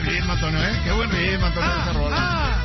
ritmo, Antonio, ¿eh? Qué buen ritmo, Antonio, esa rola.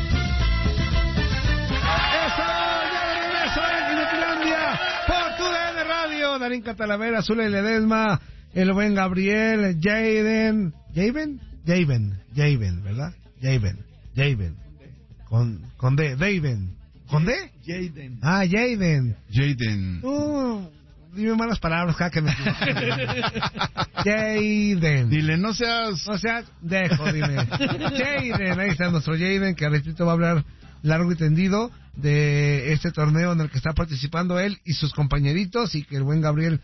¡Eso! ¡Ya de regreso en Inutilandia! Por tu DN Radio. Darín Catalavera, Zula y Ledesma, el buen Gabriel, Jaden, ¿verdad? Jaden. Con D, Daven. ¿Con D? Jaden. Ah, Jaden. Dime malas palabras cada que me equivoco. Jaden. Dile, no seas, dime. Jaden, ahí está nuestro Jaden, que al ratito va a hablar largo y tendido de este torneo en el que está participando él y sus compañeritos, y que el buen Gabriel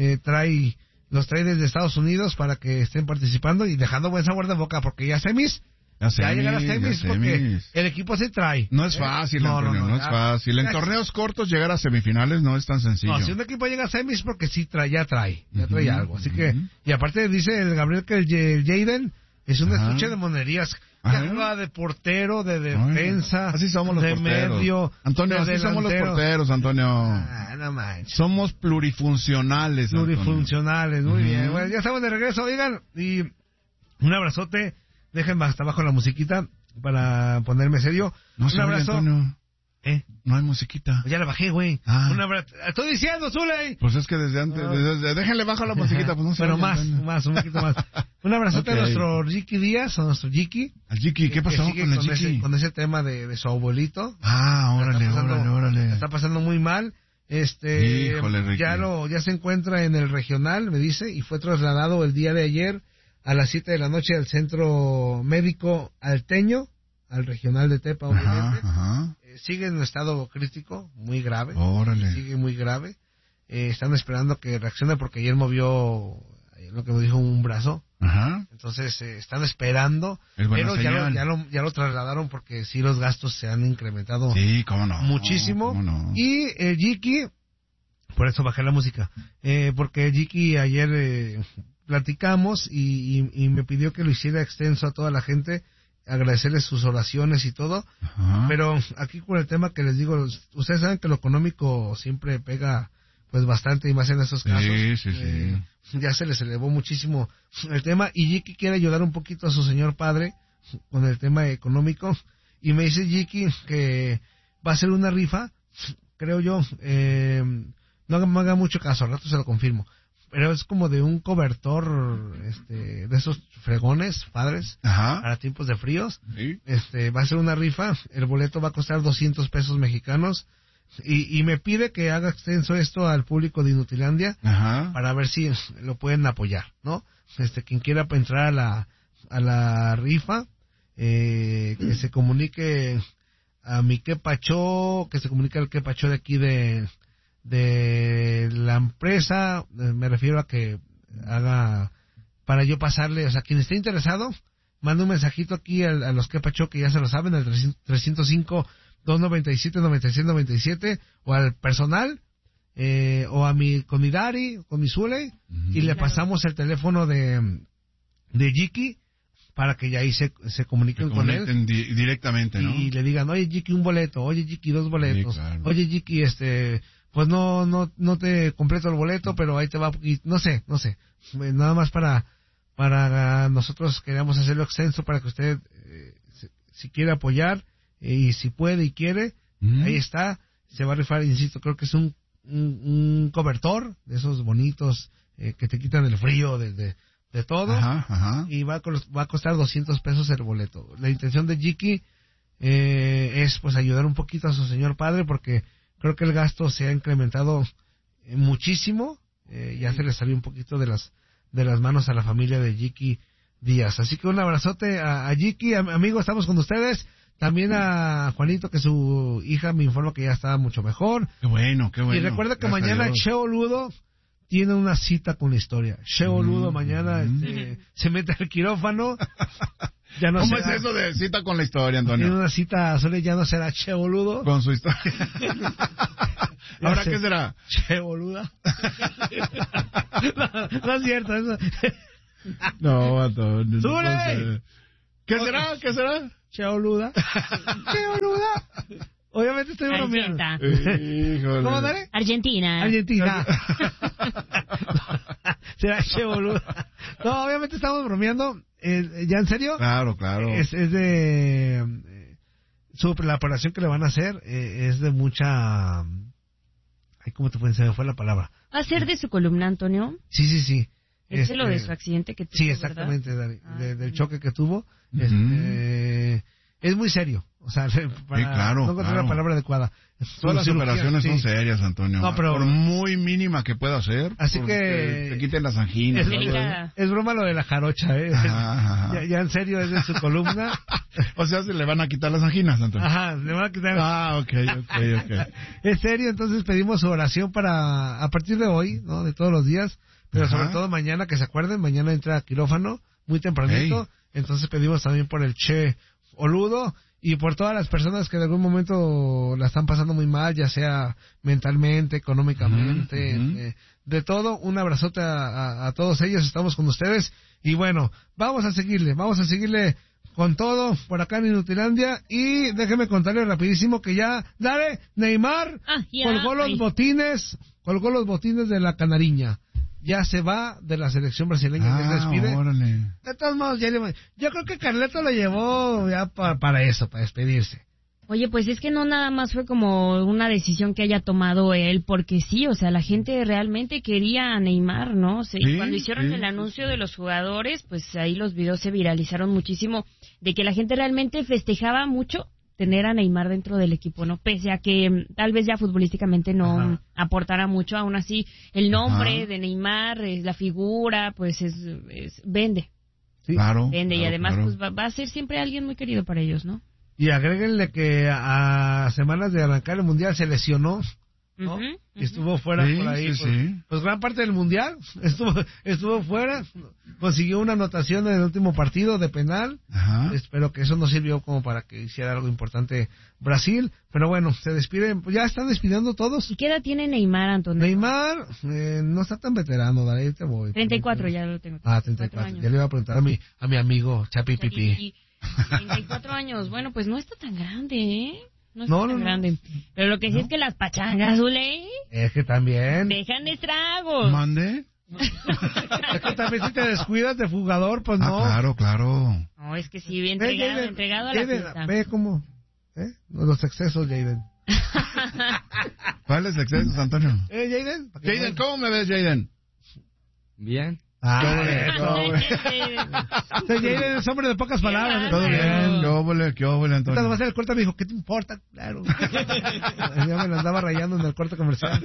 los trae desde Estados Unidos para que estén participando y dejando buen sabor de boca, porque ya semis. Ya llegar a semis, porque el equipo se trae. No es fácil, Antonio, no es fácil. En torneos cortos llegar a semifinales no es tan sencillo. No, si un equipo llega a semis porque sí ya trae algo. Así que, y aparte dice el Gabriel que el Jaden es un estuche de monerías. Que juega de portero, de defensa, así somos los de porteros. Medio, Antonio, así somos los porteros, Antonio. No manches. Somos plurifuncionales, Antonio. Muy bien. Bueno, ya estamos de regreso, oigan, y un abrazote. Dejen hasta abajo la musiquita para ponerme serio. No, un abrazo. Antonio. No hay musiquita. Ya la bajé, güey. Un abrazo. Estoy diciendo, Zuley. Pues es que desde antes, déjenle bajo la musiquita, pues no sé. Pero más, un poquito más. Un abrazote a nuestro Ricky Díaz, a nuestro Jiki. Al Jiki, ¿qué pasó con el Jiki? Con ese tema de su abuelito. Órale. Está pasando muy mal. Híjole, Ricky. Ya se encuentra en el regional, me dice, y fue trasladado el día de ayer a las 7 de la noche al Centro Médico Alteño, al regional de Tepa, obviamente. Sigue en un estado crítico, muy grave. Órale. Sigue muy grave. Están esperando que reaccione porque ayer movió, lo que me dijo, un brazo. Entonces están esperando, pero ya lo trasladaron porque sí los gastos se han incrementado. Sí, cómo no. Muchísimo. Cómo no. Y Jiki, por eso bajé la música, porque Jiki ayer platicamos y me pidió que lo hiciera extenso a toda la gente, agradecerles sus oraciones y todo. Pero aquí con el tema que les digo, ustedes saben que lo económico siempre pega pues bastante, y más en esos casos. Sí. Ya se les elevó muchísimo el tema, y Jiki quiere ayudar un poquito a su señor padre con el tema económico, y me dice Jiki que va a hacer una rifa, creo yo, no me haga mucho caso, al rato se lo confirmo, pero es como de un cobertor de esos fregones padres para tiempos de fríos. ¿Sí? Va a ser una rifa, el boleto va a costar 200 pesos mexicanos, y me pide que haga extenso esto al público de Inutilandia para ver si lo pueden apoyar, ¿no? Quien quiera entrar a la rifa, que se comunique a mi Quepacho, que se comunique al Quepacho de aquí de la empresa, me refiero a que haga para yo pasarle, o sea, quien esté interesado, manda un mensajito aquí a los Quepacho, que ya se lo saben, al 305-297-9697, o al personal, o con mi Dari, con mi Zuley, y le pasamos el teléfono de Jiki, para que ya ahí se comuniquen con él directamente, ¿no? Y le digan, oye Jiki, un boleto, oye Jiki, 2 boletos, claro. Oye Jiki, pues no te completo el boleto, pero ahí te va, y no sé, nada más para nosotros queríamos hacerlo extenso para que usted, si quiere apoyar, y si puede y quiere, ahí está, se va a rifar, insisto, creo que es un cobertor de esos bonitos que te quitan el frío de todo, y va a costar 200 pesos el boleto. La intención de Jiki es pues ayudar un poquito a su señor padre, porque creo que el gasto se ha incrementado muchísimo, ya se le salió un poquito de las manos a la familia de Jiki Díaz. Así que un abrazote a Jiki, amigo, estamos con ustedes. También a Juanito, que su hija me informa que ya está mucho mejor. Qué bueno. Y recuerda que mañana Cheo Ludo tiene una cita con la historia. Cheo Ludo mañana se mete al quirófano. Ya no ¿Cómo es eso de cita con la historia, Antonio? Tiene una cita, ya no será Cheo Ludo. Con su historia. ¿Ahora qué será? Cheo Luda. No es cierto. Eso. No, Antonio. ¡Súbele! ¿Qué será? Cheo Luda. Obviamente estoy bromeando. ¿Cómo daré? Argentina. Será Cheo Luda. No, obviamente estamos bromeando. ¿ya en serio? Claro. Es de... la operación que le van a hacer es de mucha... Ay, ¿cómo te pueden? Se me fue la palabra. ¿Va a ser de su columna, Antonio? Sí. ¿Es lo de su accidente que tuvo? Sí, exactamente, Dari, del choque que tuvo. Uh-huh. Es muy serio. O sea, no encontré la palabra adecuada. Todas las operaciones son serias, Antonio. No, pero... Por muy mínima que pueda ser. Así que... Te quiten las anginas. Es broma lo de la jarocha, ¿eh? Ajá. Ya en serio, es de su columna. O sea, se le van a quitar las anginas, Antonio. Ajá, le van a quitar. Ok. Es serio, entonces pedimos su oración para, a partir de hoy, ¿no? De todos los días, pero sobre todo mañana, que se acuerden, mañana entra a quirófano, muy tempranito. Entonces pedimos también por el Che Oludo. Y por todas las personas que de algún momento la están pasando muy mal, ya sea mentalmente, económicamente, de todo, un abrazote a todos ellos, estamos con ustedes. Y bueno, vamos a seguirle con todo por acá en Inutilandia. Y déjeme contarle rapidísimo que ya, Neymar colgó los botines de la canariña. Ya se va de la selección brasileña, ya se despide. Órale. De todos modos, yo creo que Carleto lo llevó ya para eso, para despedirse. Oye, pues es que no nada más fue como una decisión que haya tomado él, porque sí, o sea, la gente realmente quería a Neymar, ¿no? Cuando hicieron el anuncio de los jugadores, pues ahí los videos se viralizaron muchísimo, de que la gente realmente festejaba mucho tener a Neymar dentro del equipo, ¿no? Pese a que tal vez ya futbolísticamente no aportara mucho, aún así el nombre de Neymar, la figura, pues vende. Sí. Claro. Vende, y además pues va a ser siempre alguien muy querido para ellos, ¿no? Y agréguenle que a semanas de arrancar el Mundial se lesionó, ¿no? Estuvo fuera por ahí, pues gran parte del Mundial estuvo fuera, consiguió una anotación en el último partido de penal. Espero que eso no sirvió como para que hiciera algo importante Brasil, pero bueno, se despiden, pues ya están despidiendo todos. ¿Y qué edad tiene Neymar, Antonio? Neymar no está tan veterano, ahí te voy. 34, ya lo tengo. 34, ya le iba a preguntar a mi amigo Chapi Pipi. 34 años, bueno, pues no está tan grande, ¿eh? No está tan grande. Pero lo que sí es que las pachangas, Zule, es que también dejan estragos. ¿Mande? Es que también si te descuidas de jugador, pues no. Claro. No, es que sí, bien entregado a la fiesta. Ve cómo, los excesos, Jaden. ¿Cuáles excesos, Antonio? Jaden. Jaden, ¿cómo me ves, Jaden? Bien. Jaden es hombre de pocas palabras. Todo bien, ¿qué óvole, Antonio? Entonces va a ser el corte, me dijo, ¿qué te importa? Claro. Ya me lo andaba rayando en el corte comercial.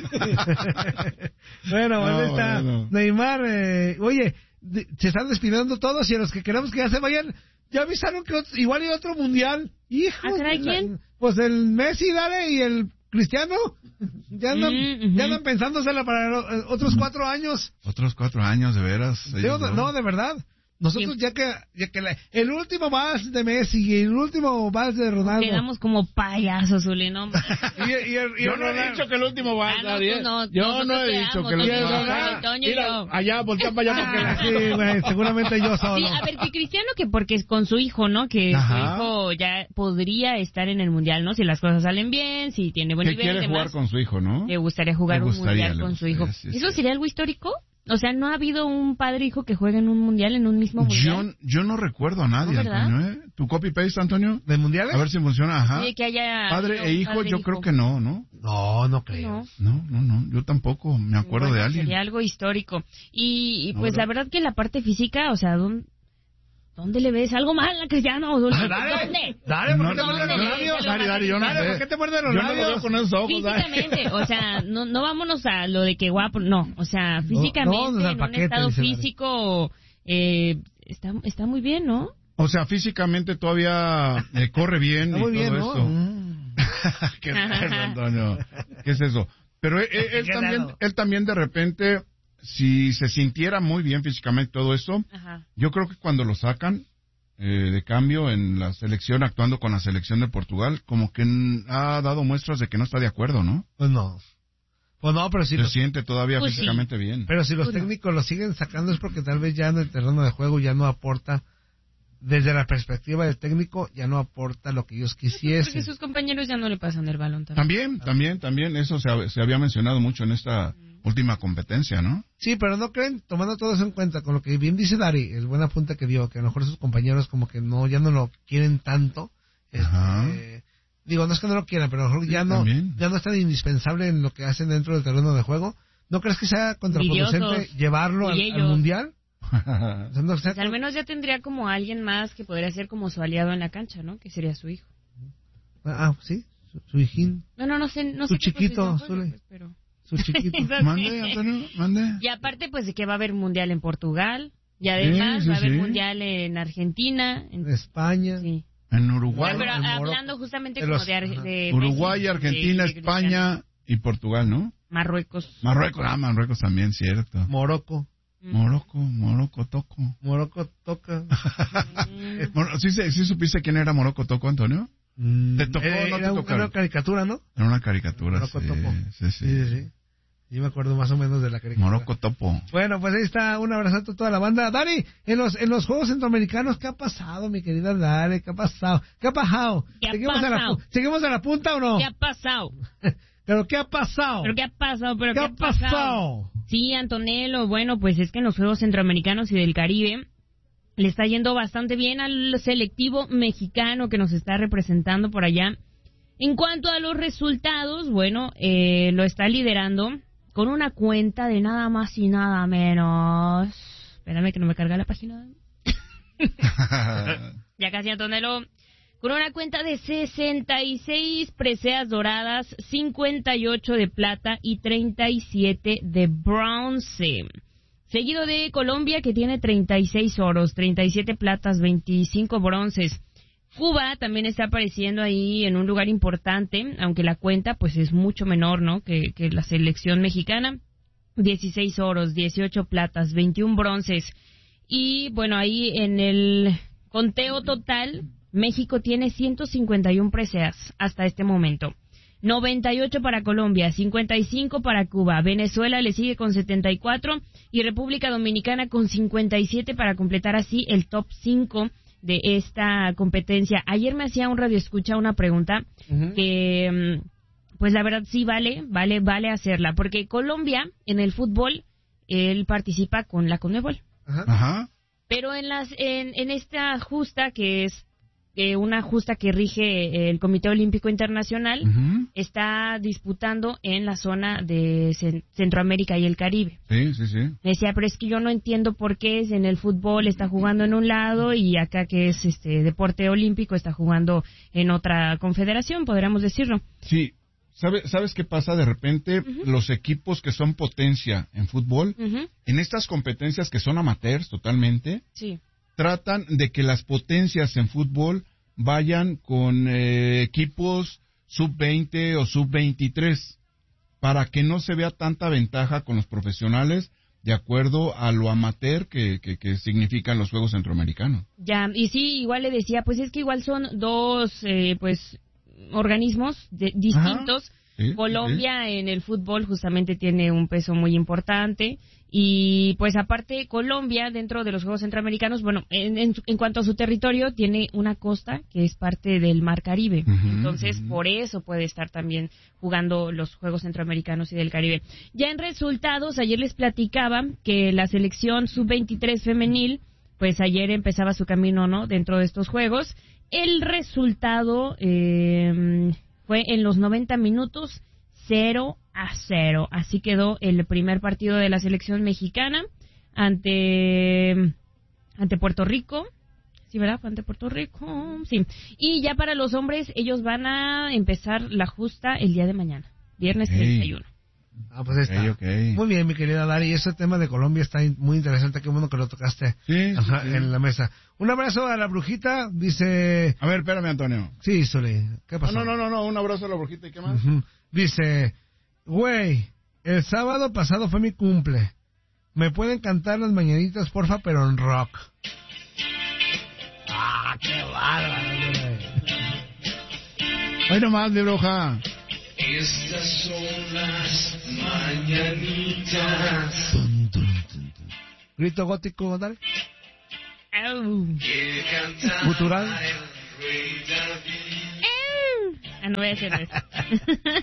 Bueno, está Neymar. Oye, se están despidiendo todos y a los que queremos que ya se vayan, ya avisaron que igual hay otro mundial. Hijo. ¿Quién? Pues el Messi, y el Cristiano. Ya andan pensándosela para otros 4 años. Otros 4 años, de veras. No, de verdad. Nosotros ya que el último vals de Messi y el último vals de Ronaldo. Quedamos como payasos, Zuli, ¿no? Yo no he dicho que el último vals, yo no he dicho que el último vals. Mira, allá, voltea para allá. Sí, güey, seguramente yo solo. Sí, a ver, que Cristiano, que porque es con su hijo, ¿no? Que su hijo ya podría estar en el Mundial, ¿no? Si las cosas salen bien, si tiene buen nivel. Que quiere jugar con su hijo, ¿no? Le gustaría jugar un Mundial con su hijo. ¿Eso sería algo histórico? O sea, ¿no ha habido un padre e hijo que juegue en un mundial, en un mismo mundial? Yo no recuerdo a nadie, ¿no, Antonio, ¿eh? ¿Tu copy-paste, Antonio? ¿De mundiales? A ver si funciona, Sí, que haya... Padre e hijo, yo creo que no. No creo. No, yo tampoco me acuerdo de alguien. Sería algo histórico. Y pues la verdad que la parte física, o sea, ¿dónde le ves algo mal a Cristiano? ¿Dónde? Dale, ¿por qué te muerde los labios? Dale, yo no sé. ¿Por qué te muerde los labios? Yo no lo veo con esos ojos. Físicamente, o sea, no vámonos a lo de que guapo, no. O sea, físicamente, en un estado físico, está muy bien, ¿no? O sea, físicamente todavía corre bien y muy bien, todo ¿no? esto. ¿Qué es eso, Antonio? ¿Qué es eso? Pero él también de repente... Si se sintiera muy bien físicamente todo eso, yo creo que cuando lo sacan de cambio en la selección, actuando con la selección de Portugal, como que ha dado muestras de que no está de acuerdo, ¿no? Pues no, pero si se siente todavía físicamente bien. Pero si los técnicos lo siguen sacando es porque tal vez ya en el terreno de juego ya no aporta, desde la perspectiva del técnico, ya no aporta lo que ellos quisiesen. Porque sus compañeros ya no le pasan el balón también. También, eso se había mencionado mucho en esta última competencia, ¿no? Sí, pero ¿no creen, tomando todo eso en cuenta, con lo que bien dice Dari, el buena punta que dio, que a lo mejor sus compañeros como que ya no lo quieren tanto, digo, no es que no lo quieran, pero a lo mejor ya no es tan indispensable en lo que hacen dentro del terreno de juego? ¿No crees que sea contraproducente llevarlo al Mundial? O sea, pues al menos ya tendría como alguien más que podría ser como su aliado en la cancha, ¿no? Que sería su hijo. Sí, su hijín. No sé. Su chiquito, pero... Su chiquito. Mande, Antonio, mande. Y aparte, pues, de que va a haber mundial en Portugal, y además va a haber mundial en Argentina. En España. Sí. En Uruguay. Pero hablando justamente como de Uruguay, Argentina, España y Portugal, ¿no? Marruecos también, cierto. Morocco toca. ¿Sí supiste quién era Morocco Toco, Antonio? ¿Te tocó o no te tocó? Era una caricatura, ¿no? Era una caricatura, Morocco Topo. Sí. Yo me acuerdo más o menos de la caricatura. Morocco Topo. Bueno, pues ahí está, un abrazo a toda la banda. Dari, en los Juegos Centroamericanos, ¿qué ha pasado, mi querida Dari? ¿Qué ha pasado? ¿Seguimos a la punta o no? ¿Qué ha pasado? ¿Pero qué ha pasado? ¿Qué ha pasado? Sí, Antonello, bueno, pues es que en los Juegos Centroamericanos y del Caribe le está yendo bastante bien al selectivo mexicano que nos está representando por allá. En cuanto a los resultados, bueno, lo está liderando con una cuenta de nada más y nada menos. Espérame que no me carga la página. Ya casi, Antonello. Con una cuenta de 66 preseas doradas, 58 de plata y 37 de bronce. Seguido de Colombia, que tiene 36 oros, 37 platas, 25 bronces. Cuba también está apareciendo ahí en un lugar importante, aunque la cuenta pues es mucho menor, ¿no? Que la selección mexicana. 16 oros, 18 platas, 21 bronces. Y bueno, ahí en el conteo total, México tiene 151 preseas hasta este momento. 98 para Colombia, 55 para Cuba. Venezuela le sigue con 74 y República Dominicana con 57 para completar así el top 5 de esta competencia. Ayer me hacía un radioescucha una pregunta que, pues la verdad sí vale hacerla, porque Colombia en el fútbol él participa con la CONMEBOL. Ajá. Pero en esta justa que es una justa que rige el Comité Olímpico Internacional, está disputando en la zona de Centroamérica y el Caribe. Sí. Me decía, pero es que yo no entiendo por qué en el fútbol está jugando en un lado y acá que es deporte olímpico está jugando en otra confederación, podríamos decirlo. Sí. ¿Sabes qué pasa? De repente, los equipos que son potencia en fútbol, en estas competencias que son amateurs totalmente, tratan de que las potencias en fútbol vayan con equipos sub-20 o sub-23, para que no se vea tanta ventaja con los profesionales de acuerdo a lo amateur que significan los Juegos Centroamericanos. Ya, y sí, igual le decía, pues es que igual son dos, organismos distintos. Sí, Colombia en el fútbol justamente tiene un peso muy importante y pues aparte Colombia dentro de los Juegos Centroamericanos, bueno, en cuanto a su territorio tiene una costa que es parte del Mar Caribe, entonces por eso puede estar también jugando los Juegos Centroamericanos y del Caribe. Ya en resultados, ayer les platicaba que la selección sub-23 femenil, pues ayer empezaba su camino, ¿no?, dentro de estos Juegos. El resultado fue en los 90 minutos 0-0. Así quedó el primer partido de la selección mexicana ante Puerto Rico. Sí, ¿verdad? Fue ante Puerto Rico. Sí. Y ya para los hombres, ellos van a empezar la justa el día de mañana, viernes 31. Pues ahí está. Okay. Muy bien, mi querida Dari. Ese tema de Colombia está muy interesante. Qué bueno que lo tocaste en la mesa. Un abrazo a la brujita, dice... A ver, espérame, Antonio. Sí, Sole. ¿Qué pasó? No. Un abrazo a la brujita. ¿Y qué más? Dice... Güey, el sábado pasado fue mi cumple. ¿Me pueden cantar las mañanitas, porfa, pero en rock? ¡Ah, qué bárbaro, güey! ¡Ay, nomás, mi bruja! Estas son las mañanitas. Grito gótico, dale. Que Gutural. no voy a hacer eso.